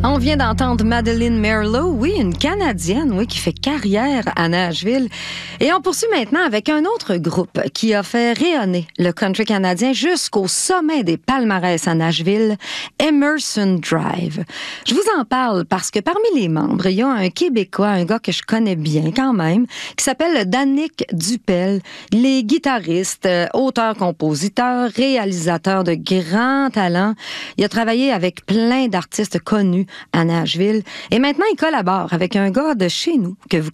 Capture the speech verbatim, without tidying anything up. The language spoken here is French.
On vient d'entendre Madeleine Merlot, oui, une Canadienne, oui, qui fait carrière à Nashville. Et on poursuit maintenant avec un autre groupe qui a fait rayonner le country canadien jusqu'au sommet des palmarès à Nashville, Emerson Drive. Je vous en parle parce que parmi les membres, il y a un Québécois, un gars que je connais bien quand même, qui s'appelle Danick Dupel. Il est guitariste, auteur-compositeur, réalisateur de grands talents. Il a travaillé avec plein d'artistes connus à Nashville. Et maintenant, il collabore avec un gars de chez nous que vous